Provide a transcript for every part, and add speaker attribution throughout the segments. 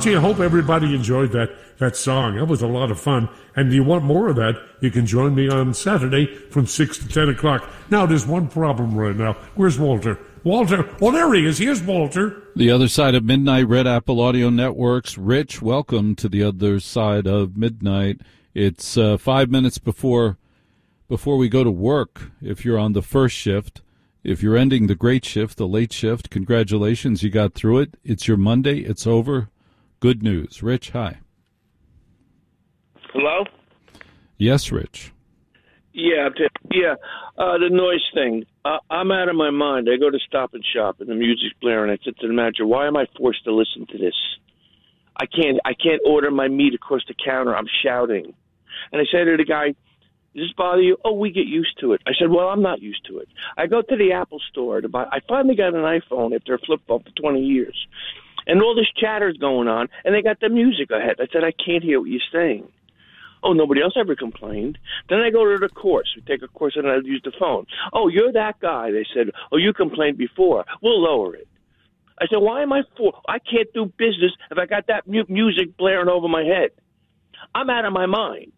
Speaker 1: gee, I hope everybody enjoyed that song. That was a lot of fun. And do you want more of that? You can join me on Saturday from 6 to 10 o'clock. Now, there's one problem right now. Where's Walter? Walter, oh, there he is. Here's Walter.
Speaker 2: The Other Side of Midnight, Red Apple Audio Networks. Rich, welcome to The Other Side of Midnight. It's 5 minutes before we go to work if you're on the first shift. If you're ending the great shift, the late shift, congratulations, you got through it. It's your Monday. It's over. Good news. Rich, hi.
Speaker 3: Hello?
Speaker 2: Yes, Rich.
Speaker 3: Yeah, the noise thing. I'm out of my mind. I go to Stop and Shop, and the music's blaring. I said to the manager, why am I forced to listen to this? I can't order my meat across the counter. I'm shouting. And I say to the guy, does this bother you? Oh, we get used to it. I said, well, I'm not used to it. I go to the Apple store to buy. I finally got an iPhone after a flip phone for 20 years. And all this chatter's going on, and they got the music ahead. I said, I can't hear what you're saying. Oh, nobody else ever complained. Then I go to the course. We take a course, and I use the phone. Oh, you're that guy. They said, oh, you complained before. We'll lower it. I said, why am I I can't do business if I got that music blaring over my head. I'm out of my mind.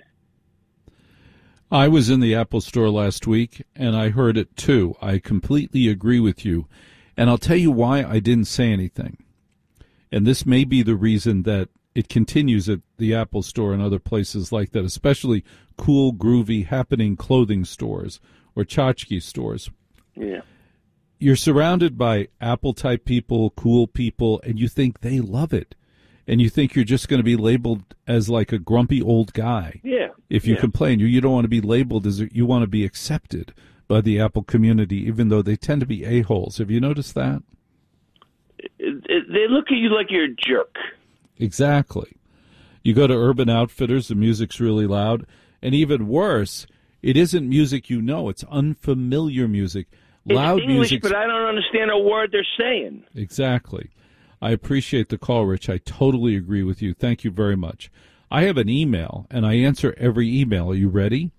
Speaker 2: I was in the Apple store last week, and I heard it too. I completely agree with you. And I'll tell you why I didn't say anything. And this may be the reason that it continues at the Apple store and other places like that, especially cool, groovy, happening clothing stores or tchotchke stores.
Speaker 3: Yeah.
Speaker 2: You're surrounded by Apple-type people, cool people, and you think they love it. And you think you're just going to be labeled as like a grumpy old guy.
Speaker 3: Yeah.
Speaker 2: If you complain, you don't want to be labeled as you want to be accepted by the Apple community, even though they tend to be a-holes. Have you noticed that?
Speaker 3: They look at you like you're a jerk.
Speaker 2: Exactly. You go to Urban Outfitters, the music's really loud. And even worse, it isn't music you know. It's unfamiliar music. Loud
Speaker 3: it's English,
Speaker 2: music.
Speaker 3: But I don't understand a word they're saying.
Speaker 2: Exactly. I appreciate the call, Rich. I totally agree with you. Thank you very much. I have an email, and I answer every email. Are you ready?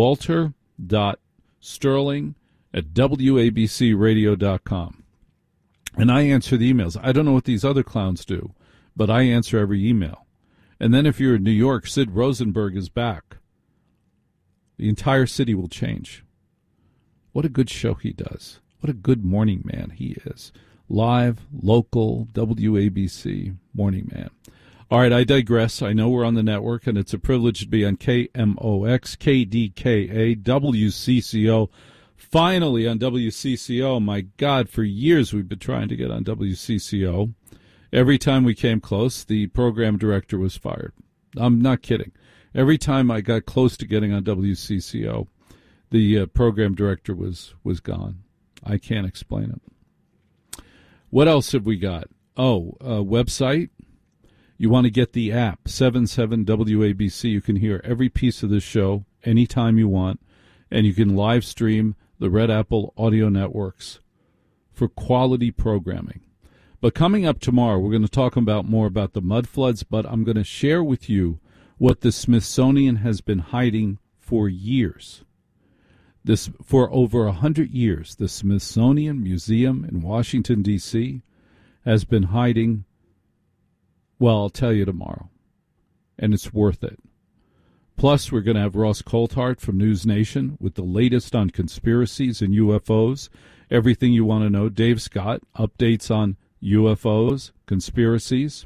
Speaker 2: walter.sterling@wabcradio.com. And I answer the emails. I don't know what these other clowns do, but I answer every email. And then if you're in New York, Sid Rosenberg is back. The entire city will change. What a good show he does. What a good morning man he is. Live, local, WABC, morning man. All right, I digress. I know we're on the network, and it's a privilege to be on KMOX, KDKA, WCCO. Finally on WCCO. My God, for years we've been trying to get on WCCO. Every time we came close, the program director was fired. I'm not kidding. Every time I got close to getting on WCCO, the program director was gone. I can't explain it. What else have we got? Website. You want to get the app, 77WABC. You can hear every piece of this show anytime you want, and you can live stream the Red Apple Audio Networks for quality programming. But coming up tomorrow, we're going to talk more about the mud floods, but I'm going to share with you what the Smithsonian has been hiding for years. For over 100 years, the Smithsonian Museum in Washington, D.C. has been hiding, well, I'll tell you tomorrow, and it's worth it. Plus, we're going to have Ross Coulthart from News Nation with the latest on conspiracies and UFOs, everything you want to know. Dave Scott, updates on UFOs, conspiracies.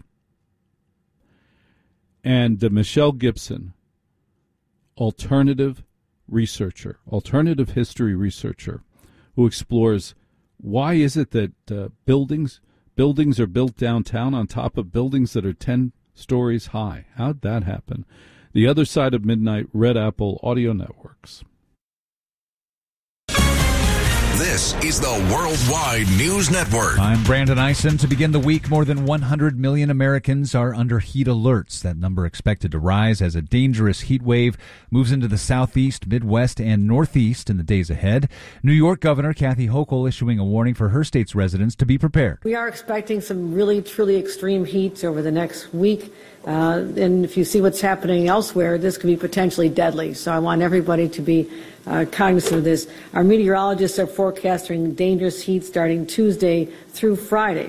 Speaker 2: And Michelle Gibson, alternative history researcher, who explores why is it that buildings are built downtown on top of buildings that are 10 stories high. How'd that happen? The Other Side of Midnight, Red Apple Audio Networks.
Speaker 4: This is the Worldwide News Network.
Speaker 5: I'm Brandon Eisen. To begin the week, more than 100 million Americans are under heat alerts. That number expected to rise as a dangerous heat wave moves into the southeast, Midwest, and Northeast in the days ahead. New York Governor Kathy Hochul issuing a warning for her state's residents to be prepared.
Speaker 6: We are expecting some really, truly extreme heat over the next week. And if you see what's happening elsewhere, this could be potentially deadly. So I want everybody to be cognizant of this. Our meteorologists are forecasting dangerous heat starting Tuesday through Friday.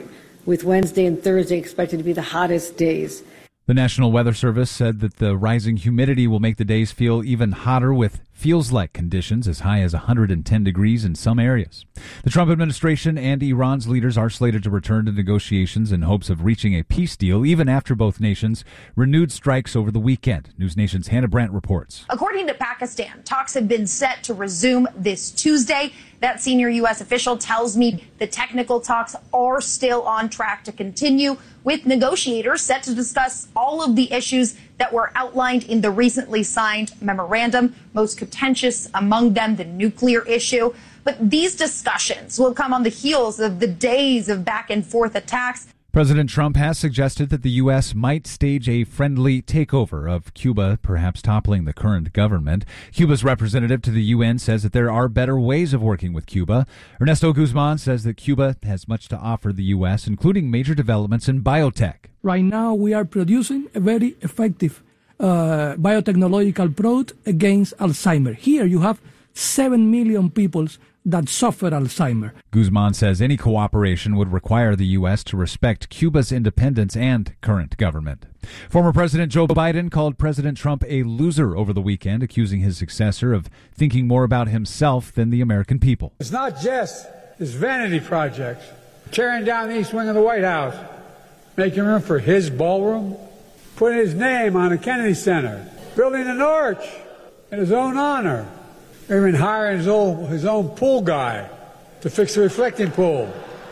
Speaker 6: with Wednesday and Thursday expected to be the hottest days.
Speaker 5: The National Weather Service said that the rising humidity will make the days feel even hotter, with feels-like conditions as high as 110 degrees in some areas. The Trump administration and Iran's leaders are slated to return to negotiations in hopes of reaching a peace deal, even after both nations renewed strikes over the weekend. News Nation's Hannah Brandt reports.
Speaker 7: According to Pakistan, talks have been set to resume this Tuesday. That senior U.S. official tells me the technical talks are still on track to continue, with negotiators set to discuss all of the issues that were outlined in the recently signed memorandum, most contentious among them the nuclear issue. But these discussions will come on the heels of the days of back and forth attacks.
Speaker 5: President Trump has suggested that the U.S. might stage a friendly takeover of Cuba, perhaps toppling the current government. Cuba's representative to the UN says that there are better ways of working with Cuba. Ernesto Guzman says that Cuba has much to offer the U.S., including major developments in biotech.
Speaker 8: Right now, we are producing a very effective biotechnological product against Alzheimer. Here, you have 7 million people that suffer Alzheimer.
Speaker 5: Guzman says any cooperation would require the U.S. to respect Cuba's independence and current government. Former President Joe Biden called President Trump a loser over the weekend, accusing his successor of thinking more about himself than the American people.
Speaker 9: It's not just this vanity project, tearing down the east wing of the White House, making room for his ballroom, putting his name on the Kennedy Center, building an arch in his own honor, even hiring his own pool guy to fix the reflecting pool.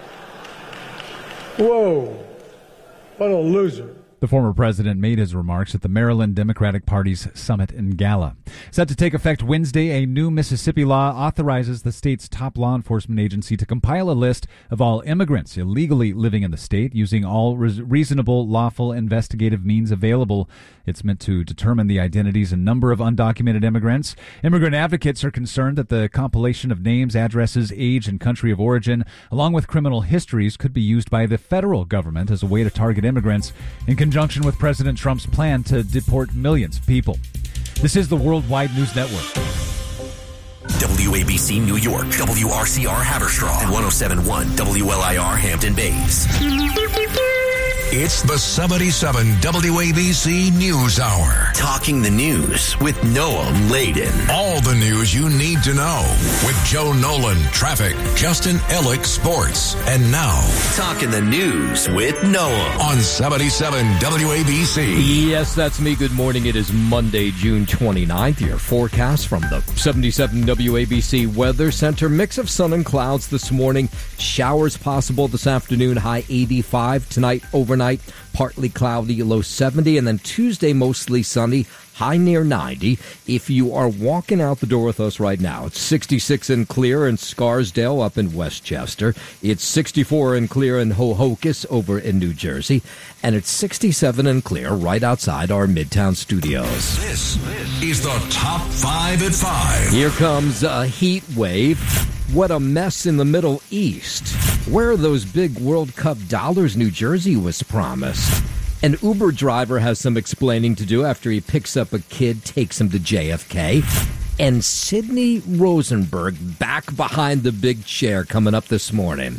Speaker 9: Whoa, what a loser.
Speaker 5: The former president made his remarks at the Maryland Democratic Party's summit in Gala. Set to take effect Wednesday, a new Mississippi law authorizes the state's top law enforcement agency to compile a list of all immigrants illegally living in the state using all reasonable, lawful investigative means available. It's meant to determine the identities and number of undocumented immigrants. Immigrant advocates are concerned that the compilation of names, addresses, age, and country of origin, along with criminal histories, could be used by the federal government as a way to target immigrants in conjunction with President Trump's plan to deport millions of people. This is the Worldwide News Network.
Speaker 10: WABC New York, WRCR Haverstraw, and 107.1 WLIR Hampton Bays.
Speaker 4: It's the 77 WABC News Hour.
Speaker 10: Talking the news with Noam Laden.
Speaker 4: All the news you need to know with Joe Nolan, traffic, Justin Ellick, sports. And now,
Speaker 10: Talking the news with Noam
Speaker 4: on 77 WABC.
Speaker 11: Yes, that's me. Good morning. It is Monday, June 29th. Your forecast from the 77 WABC Weather Center. Mix of sun and clouds this morning. Showers possible this afternoon. High 85. Tonight, overnight, partly cloudy, low 70, and then Tuesday mostly sunny, high near 90. If you are walking out the door with us right now, it's 66 and clear in Scarsdale up in Westchester. It's 64 and clear in Hohokus over in New Jersey, and it's 67 and clear right outside our Midtown studios.
Speaker 4: This is the Top 5 at 5.
Speaker 11: Here comes a heat wave. What a mess in the Middle East. Where are those big World Cup dollars New Jersey was promised? An Uber driver has some explaining to do after he picks up a kid, takes him to JFK. And Sidney Rosenberg back behind the big chair coming up this morning.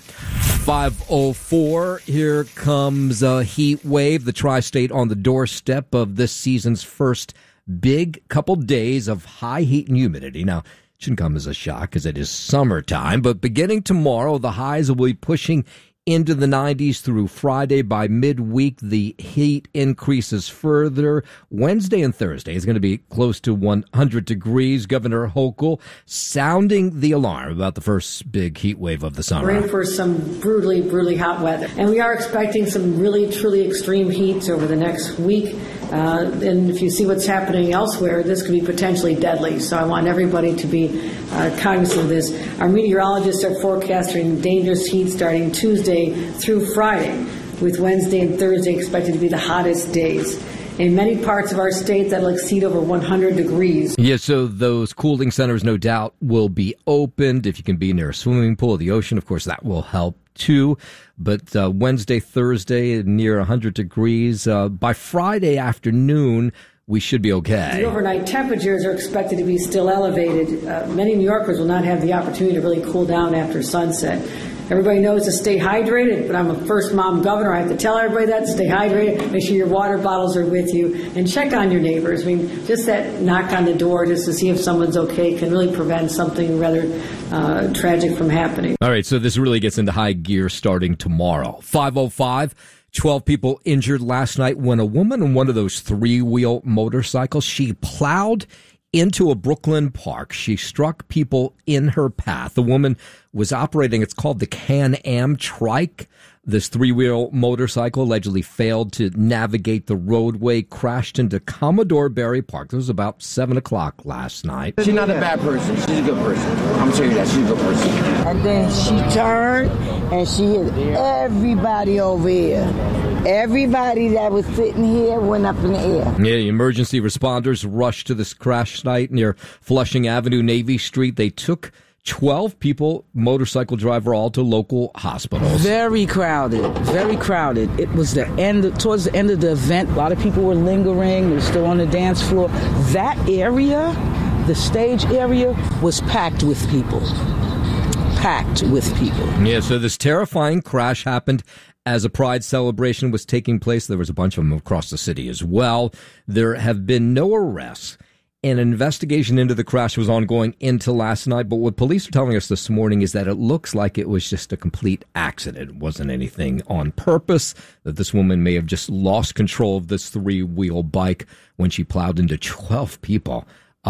Speaker 11: 5:04, here comes a heat wave. The tri-state on the doorstep of this season's first big couple days of high heat and humidity. Now, shouldn't come as a shock because it is summertime, but beginning tomorrow, the highs will be pushing into the 90s through Friday. By midweek, the heat increases further. Wednesday and Thursday is going to be close to 100 degrees. Governor Hochul sounding the alarm about the first big heat wave of the summer.
Speaker 6: We're in for some brutally, brutally hot weather. And we are expecting some really, truly extreme heats over the next week. And if you see what's happening elsewhere, this could be potentially deadly. So I want everybody to be cognizant of this. Our meteorologists are forecasting dangerous heat starting Tuesday through Friday, with Wednesday and Thursday expected to be the hottest days. In many parts of our state, that'll exceed over 100 degrees.
Speaker 11: Yeah, so those cooling centers, no doubt, will be opened. If you can be near a swimming pool or the ocean, of course, that will help too. But Wednesday, Thursday, near 100 degrees. By Friday afternoon, we should be okay.
Speaker 6: The overnight temperatures are expected to be still elevated. Many New Yorkers will not have the opportunity to really cool down after sunset. Everybody knows to stay hydrated, but I'm a first-mom governor. I have to tell everybody that. Stay hydrated. Make sure your water bottles are with you. And check on your neighbors. I mean, just that knock on the door just to see if someone's okay can really prevent something rather tragic from happening.
Speaker 11: All right, so this really gets into high gear starting tomorrow. 5:05. 12 people injured last night when a woman on one of those three-wheel motorcycles, she plowed into a Brooklyn park. She struck people in her path. The woman was operating, it's called the Can-Am trike. This three-wheel motorcycle allegedly failed to navigate the roadway, crashed into Commodore Barry Park. It was about 7 o'clock last night.
Speaker 12: She's not a bad person. She's a good person. I'm telling you that. She's a good person.
Speaker 13: And then she turned and she hit everybody over here. Everybody that was sitting here went up in the air.
Speaker 11: Yeah, the emergency responders rushed to this crash site near Flushing Avenue, Navy Street. They took 12 people, motorcycle driver, all to local hospitals.
Speaker 13: Very crowded, very crowded. It was towards the end of the event. A lot of people were lingering. They were still on the dance floor. That area, the stage area, was packed with people. Packed with people.
Speaker 11: Yeah, so this terrifying crash happened as a Pride celebration was taking place. There was a bunch of them across the city as well. There have been no arrests. An investigation into the crash was ongoing into last night, but what police are telling us this morning is that it looks like it was just a complete accident. It wasn't anything on purpose, that this woman may have just lost control of this three-wheel bike when she plowed into 12 people.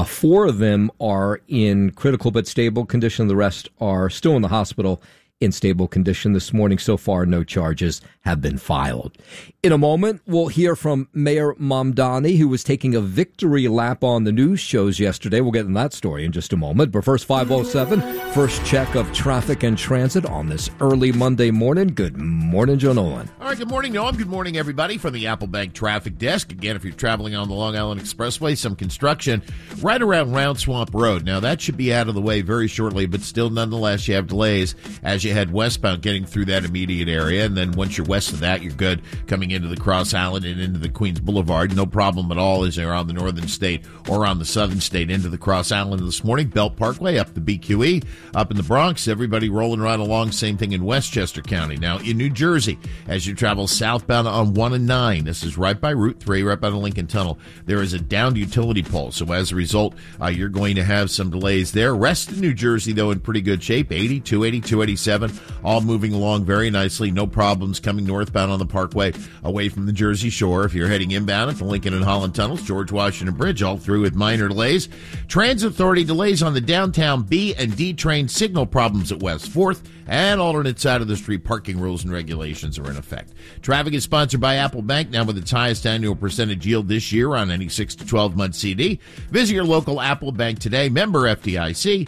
Speaker 11: 4 of them are in critical but stable condition. The rest are still in the hospital in stable condition this morning. So far, no charges have been filed. In a moment, we'll hear from Mayor Mamdani, who was taking a victory lap on the news shows yesterday. We'll get in that story in just a moment. But first, 5:07, first check of traffic and transit on this early Monday morning. Good morning, Joe Nolan.
Speaker 14: All right, good morning, Noam. Good morning, everybody, from the Apple Bank Traffic Desk. Again, if you're traveling on the Long Island Expressway, some construction right around Round Swamp Road. Now, that should be out of the way very shortly, but still, nonetheless, you have delays as you head westbound getting through that immediate area. And then once you're west of that, you're good coming into the Cross Island and into the Queens Boulevard. No problem at all as you're on the northern state or on the southern state into the Cross Island this morning. Belt Parkway up the BQE. Up in the Bronx, everybody rolling right along. Same thing in Westchester County. Now, in New Jersey, as you travel southbound on 1 and 9, this is right by Route 3, right by the Lincoln Tunnel, there is a downed utility pole. So as a result, you're going to have some delays there. Rest of New Jersey, though, in pretty good shape. 82, 82, 87, all moving along very nicely. No problems coming northbound on the Parkway away from the Jersey Shore. If you're heading inbound at the Lincoln and Holland Tunnels, George Washington Bridge, all through with minor delays. Transit Authority delays on the downtown B and D train, signal problems at West 4th, and alternate side of the street parking rules and regulations are in effect. Traffic is sponsored by Apple Bank, now with its highest annual percentage yield this year on any 6 to 12-month CD. Visit your local Apple Bank today. Member FDIC.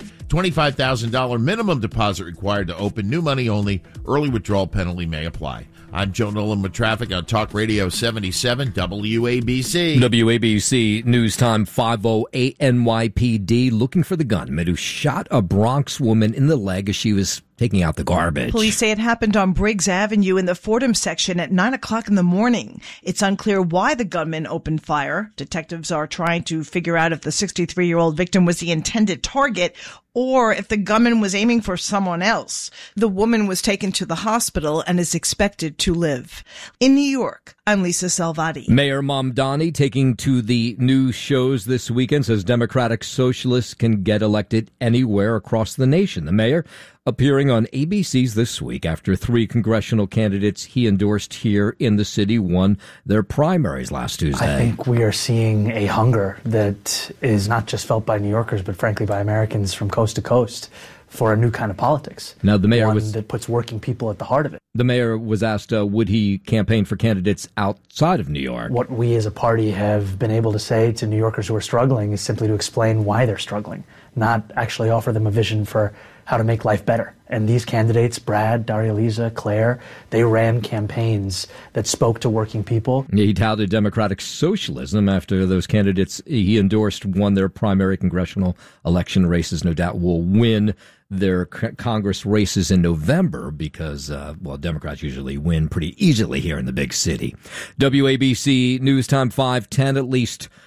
Speaker 14: $25,000 minimum deposit required to open. New money only. Early withdrawal penalty may apply. I'm Joe Nolan with traffic on Talk Radio 77 WABC.
Speaker 11: WABC News Time 5:08. NYPD looking for the gunman who shot a Bronx woman in the leg as she was taking out the garbage.
Speaker 15: Police say it happened on Briggs Avenue in the Fordham section at 9 o'clock in the morning. It's unclear why the gunman opened fire. Detectives are trying to figure out if the 63-year-old victim was the intended target or if the gunman was aiming for someone else. The woman was taken to the hospital and is expected to live. In New York, I'm Lisa Salvati.
Speaker 11: Mayor Mamdani taking to the news shows this weekend says Democratic Socialists can get elected anywhere across the nation. The mayor appearing on ABC's This Week after 3 congressional candidates he endorsed here in the city won their primaries last Tuesday.
Speaker 16: I think we are seeing a hunger that is not just felt by New Yorkers, but frankly by Americans from coast to coast for a new kind of politics.
Speaker 11: Now, the mayor
Speaker 16: that puts working people at the heart of it.
Speaker 11: The mayor was asked, would he campaign for candidates outside of New York?
Speaker 16: What we as a party have been able to say to New Yorkers who are struggling is simply to explain why they're struggling, not actually offer them a vision for how to make life better. And these candidates, Brad, Daria Lisa, Claire, they ran campaigns that spoke to working people.
Speaker 11: He touted Democratic socialism after those candidates he endorsed won their primary congressional election races. No doubt will win their Congress races in November because, Democrats usually win pretty easily here in the big city. WABC News Time 5:10, at least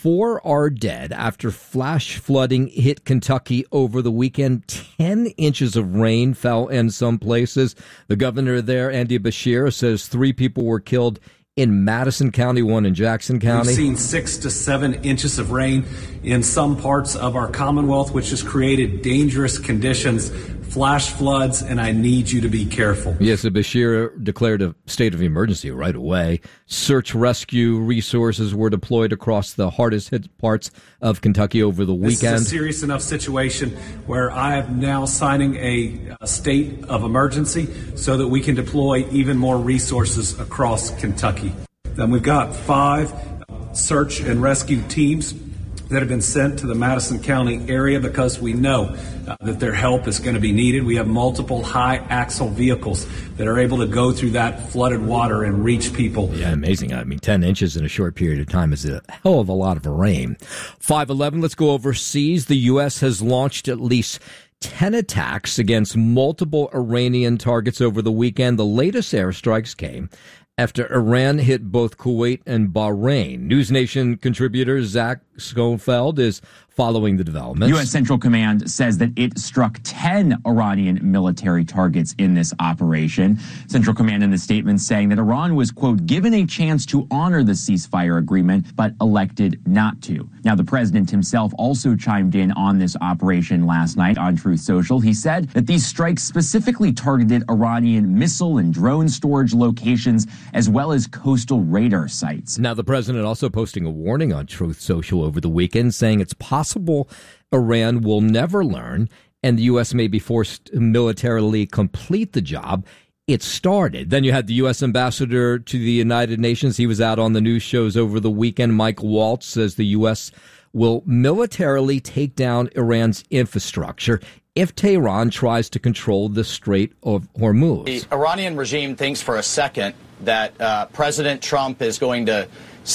Speaker 11: 4 are dead after flash flooding hit Kentucky over the weekend. 10 inches of rain fell in some places. The governor there, Andy Beshear, says 3 people were killed in Madison County, 1 in Jackson County.
Speaker 17: We've seen 6 to 7 inches of rain in some parts of our Commonwealth, which has created dangerous conditions, flash floods, and I need you to be careful.
Speaker 11: Yes, Beshear declared a state of emergency right away. Search rescue resources were deployed across the hardest hit parts of Kentucky over the weekend.
Speaker 17: This is a serious enough situation where I am now signing a state of emergency so that we can deploy even more resources across Kentucky. Then we've got 5 search and rescue teams that have been sent to the Madison County area because we know that their help is going to be needed. We have multiple high axle vehicles that are able to go through that flooded water and reach people.
Speaker 11: Yeah, amazing. I mean, 10 inches in a short period of time is a hell of a lot of rain. 5:11, let's go overseas. The U.S. has launched at least 10 attacks against multiple Iranian targets over the weekend. The latest airstrikes came after Iran hit both Kuwait and Bahrain. News Nation contributor Zach Schoenfeld is following the developments.
Speaker 18: U.S. Central Command says that it struck 10 Iranian military targets in this operation. Central Command in the statement saying that Iran was, quote, given a chance to honor the ceasefire agreement, but elected not to. Now, the president himself also chimed in on this operation last night on Truth Social. He said that these strikes specifically targeted Iranian missile and drone storage locations, as well as coastal radar sites.
Speaker 11: Now, the president also posting a warning on Truth Social over the weekend, saying it's possible Iran will never learn and the U.S. may be forced to militarily complete the job it started. Then you had the U.S. ambassador to the United Nations. He was out on the news shows over the weekend. Mike Waltz says the U.S. will militarily take down Iran's infrastructure if Tehran tries to control the Strait of Hormuz.
Speaker 19: The Iranian regime thinks for a second that President Trump is going to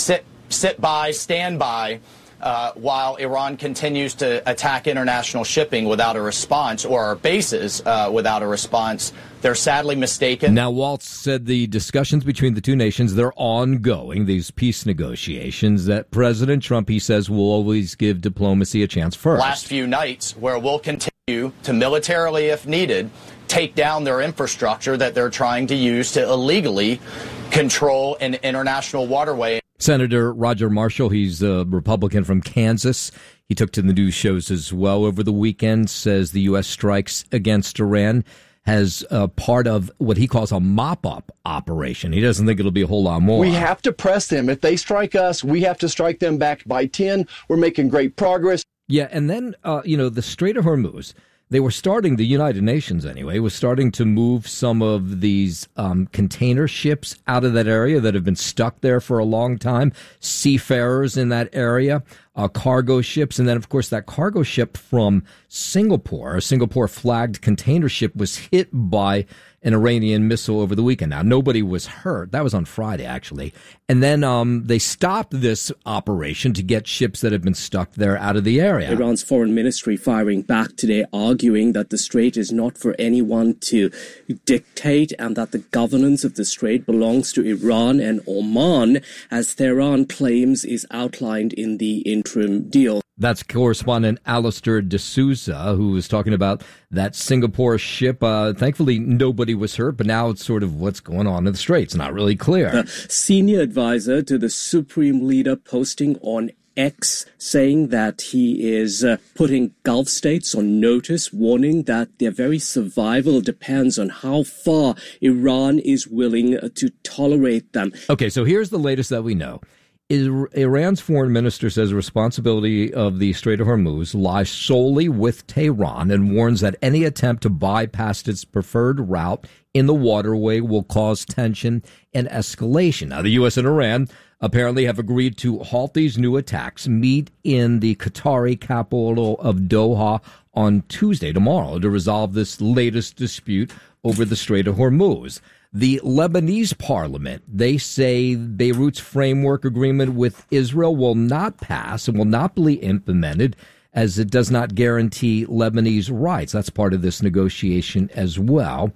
Speaker 19: stand by, while Iran continues to attack international shipping without a response, or our bases without a response. They're sadly mistaken.
Speaker 11: Now, Waltz said the discussions between the two nations, they're ongoing, these peace negotiations, that President Trump, he says, will always give diplomacy a chance first.
Speaker 19: Last few nights, where we'll continue to militarily, if needed, take down their infrastructure that they're trying to use to illegally control an international waterway.
Speaker 11: Senator Roger Marshall, he's a Republican from Kansas. He took to the news shows as well over the weekend, says the U.S. strikes against Iran as part of what he calls a mop-up operation. He doesn't think it'll be a whole lot more.
Speaker 20: We have to press them. If they strike us, we have to strike them back by 10. We're making great progress.
Speaker 11: Yeah, and then, the Strait of Hormuz, they were starting, the United Nations anyway, was starting to move some of these container ships out of that area that have been stuck there for a long time, seafarers in that area, cargo ships. And then, of course, that cargo ship from Singapore, a Singapore-flagged container ship, was hit by an Iranian missile over the weekend. Now, nobody was hurt. That was on Friday, actually. And then they stopped this operation to get ships that had been stuck there out of the area.
Speaker 21: Iran's foreign ministry firing back today, arguing that the strait is not for anyone to dictate and that the governance of the strait belongs to Iran and Oman, as Tehran claims is outlined in the interim deal.
Speaker 11: That's correspondent Alistair D'Souza, who was talking about that Singapore ship. Thankfully, nobody was hurt, but now it's sort of what's going on in the Strait. It's not really clear.
Speaker 21: The senior advisor to the Supreme Leader posting on X saying that he is putting Gulf states on notice, warning that their very survival depends on how far Iran is willing to tolerate them.
Speaker 11: Okay, so here's the latest that we know. Iran's foreign minister says responsibility of the Strait of Hormuz lies solely with Tehran and warns that any attempt to bypass its preferred route in the waterway will cause tension and escalation. Now, the U.S. and Iran apparently have agreed to halt these new attacks, meet in the Qatari capital of Doha on Tuesday, tomorrow, to resolve this latest dispute over the Strait of Hormuz. The Lebanese parliament, they say Beirut's framework agreement with Israel will not pass and will not be implemented as it does not guarantee Lebanese rights. That's part of this negotiation as well.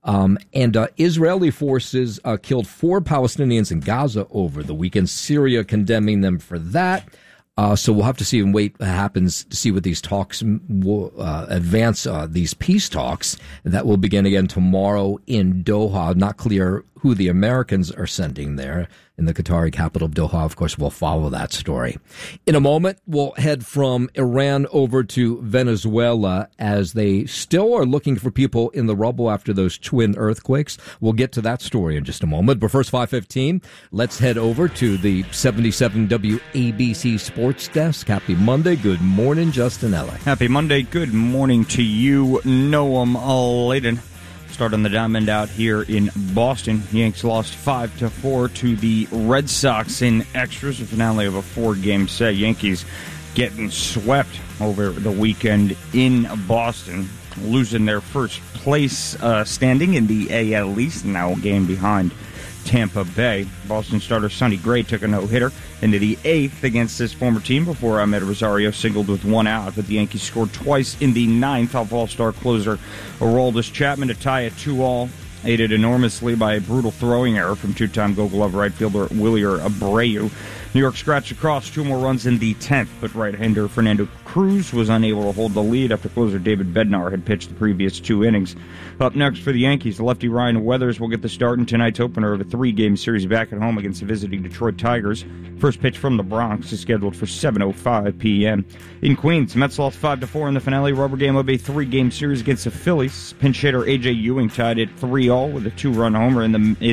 Speaker 11: Israeli forces killed 4 Palestinians in Gaza over the weekend, Syria condemning them for that. So we'll have to see and wait what happens to see what these talks will advance, these peace talks that will begin again tomorrow in Doha. Not clear who the Americans are sending there in the Qatari capital of Doha. Of course, we'll follow that story. In a moment, we'll head from Iran over to Venezuela as they still are looking for people in the rubble after those twin earthquakes. We'll get to that story in just a moment. But first, 5:15, let's head over to the 77 WABC Sports Desk. Happy Monday. Good morning, Justin Ellick.
Speaker 1: Happy Monday. Good morning to you, Noam Laden. Start on the diamond out here in Boston. Yanks lost 5-4 to the Red Sox in extras, a finale of a 4-game set. Yankees getting swept over the weekend in Boston, losing their first place standing in the AL East, now a game behind Tampa Bay. Boston starter Sonny Gray took a no-hitter into the 8th against his former team before Ahmed Rosario singled with 1 out, but the Yankees scored twice in the 9th off All-Star closer Aroldis Chapman to tie it 2-2, aided enormously by a brutal throwing error from two-time Gold Glove right fielder Wilyer Abreu. New York scratched across 2 more runs in the 10th, but right-hander Fernando Cruz was unable to hold the lead after closer David Bednar had pitched the previous 2 innings. Up next for the Yankees, the lefty Ryan Weathers will get the start in tonight's opener of a 3-game series back at home against the visiting Detroit Tigers. First pitch from the Bronx is scheduled for 7:05 p.m. In Queens, Mets lost 5-4 in the finale rubber game of a 3-game series against the Phillies. Pinch hitter A.J. Ewing tied it 3-3 with a 2-run homer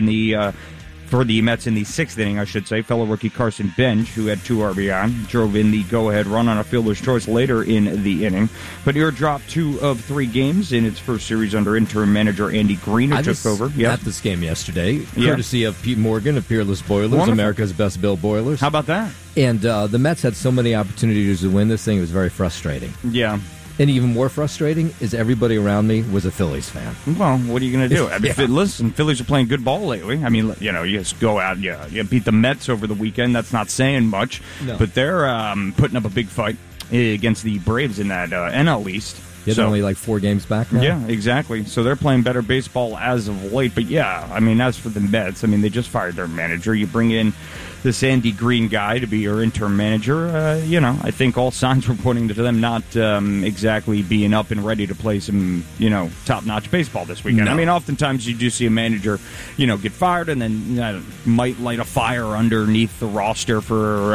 Speaker 1: for the Mets in the 6th inning, I should say. Fellow rookie Carson Bench, who had 2 RBI, drove in the go-ahead run on a fielder's choice later in the inning. But Panera dropped 2 of 3 games in its first series under interim manager Andy Green, who took over.
Speaker 11: At this game yesterday, courtesy of Pete Morgan of Peerless Boilers, wonderful. America's best Bill Boilers.
Speaker 1: How about that?
Speaker 11: And the Mets had so many opportunities to win this thing, it was very frustrating.
Speaker 1: Yeah.
Speaker 11: And even more frustrating is everybody around me was a Phillies fan.
Speaker 1: Well, what are you going to do? I mean, listen, Phillies are playing good ball lately. I mean, you just go out, you beat the Mets over the weekend. That's not saying much. No. But they're putting up a big fight against the Braves in that NL East.
Speaker 11: Yeah, they're only like 4 games back now.
Speaker 1: Yeah, exactly. So they're playing better baseball as of late. But yeah, I mean, as for the Mets, I mean, they just fired their manager. You bring in this Andy Green guy to be your interim manager. I think all signs were pointing to them not exactly being up and ready to play some, top-notch baseball this weekend. No. I mean, oftentimes you do see a manager, get fired and then might light a fire underneath the roster for,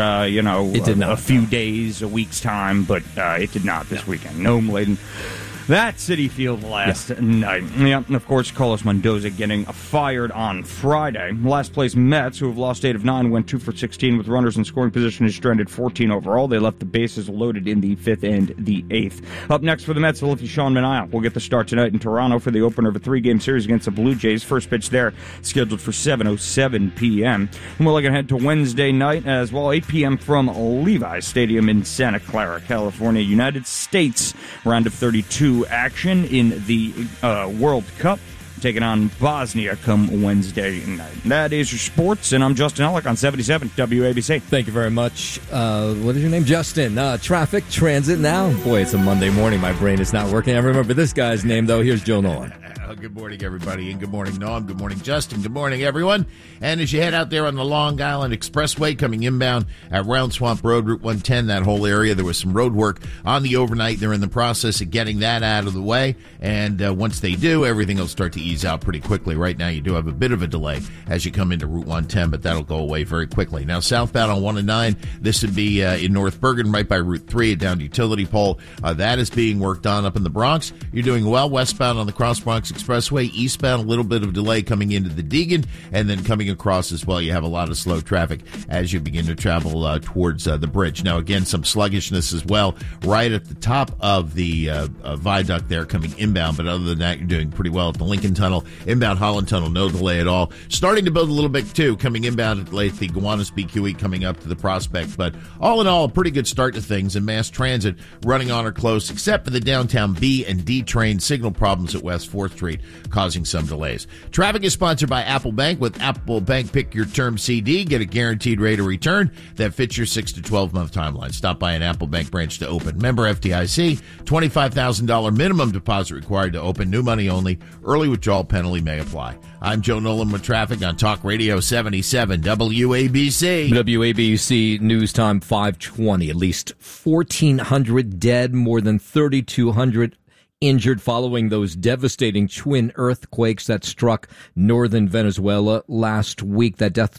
Speaker 1: a few days, a week's time, but it did not this weekend. No, Laden. That Citi Field last night. Yeah, and of course, Carlos Mendoza getting fired on Friday. Last place Mets, who have lost 8 of 9, went 2 for 16 with runners in scoring position, is stranded 14 overall. They left the bases loaded in the 5th and the 8th. Up next for the Mets, the lefty Sean Manaea will get the start tonight in Toronto for the opener of a 3-game series against the Blue Jays. First pitch there scheduled for 7:07 p.m. And we're looking ahead to Wednesday night as well, 8 p.m. from Levi's Stadium in Santa Clara, California, United States. Round of 32 action in the World Cup, taking on Bosnia come Wednesday night. That is your sports, and I'm Justin Ellick on 77 WABC.
Speaker 11: Thank you very much. What is your name? Justin. Traffic, transit now. Boy, it's a Monday morning. My brain is not working. I remember this guy's name, though. Here's Joe Nolan.
Speaker 14: Good morning, everybody, and good morning, Noam. Good morning, Justin. Good morning, everyone. And as you head out there on the Long Island Expressway, coming inbound at Round Swamp Road, Route 110, that whole area, there was some road work on the overnight. They're in the process of getting that out of the way, and once they do, everything will start to ease out pretty quickly. Right now, you do have a bit of a delay as you come into Route 110, but that'll go away very quickly. Now, southbound on 1 and 9, this would be in North Bergen, right by Route 3, down to Utility Pole. That is being worked on up in the Bronx. You're doing well westbound on the Cross Bronx Expressway. Eastbound, a little bit of delay coming into the Deegan, and then coming across as well, you have a lot of slow traffic as you begin to travel towards the bridge. Now, again, some sluggishness as well right at the top of the viaduct there coming inbound, but other than that, you're doing pretty well at the Lincoln Tunnel. Inbound Holland Tunnel, no delay at all. Starting to build a little bit, too, coming inbound at the Gowanus BQE coming up to the Prospect, but all in all, a pretty good start to things, and mass transit running on or close, except for the downtown B and D train signal problems at West 4th Street. Street, causing some delays. Traffic is sponsored by Apple Bank. With Apple Bank, pick your term CD, get a guaranteed rate of return that fits your 6 to 12-month timeline. Stop by an Apple Bank branch to open. Member FDIC, $25,000 minimum deposit required to open. New money only. Early withdrawal penalty may apply. I'm Joe Nolan with traffic on Talk Radio 77 WABC.
Speaker 11: WABC News Time 5:20. At least 1,400 dead, more than 3,200 injured following those devastating twin earthquakes that struck northern Venezuela last week. That death